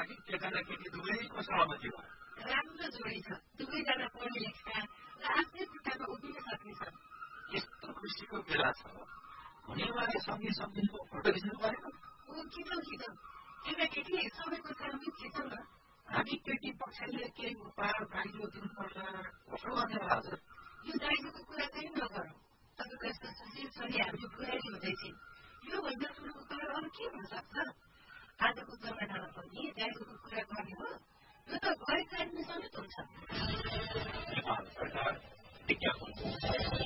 कि केटा र केटी दुवैको सहमति भयो राम्रो जोडी छ दुवैजना पढे लेखेका र आफ्नै खुट्टामा उभिन सक्नेछन् यस्तो खुसीको बेला छ हुनेवाला सँगै सम्झिनुको फोटो खिच्नु परेको खिचौँ केटाकेटी सबैको सामु खिचौँ न हामी केटी पक्षले केही उपहार दाइजो दिनुपर्ला कसो गर्ने हजुर यो दाइजोको कुरा चाहिँ नगरौँ तपाईँको यस्तो सुशील छोरी हामी बुहारी हुँदैछन् योभन्दा ठुलो उपहार अरू के हुन सक्छ आजको जमानामा पनि दाइजोको कुरा गर्ने हो यो त गैर कानुनी समेत हुन्छ